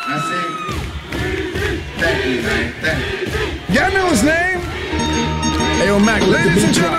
I said, thank you, man. Thank you. Y'all know his name? Hey, yo, Mac, let the beat drop.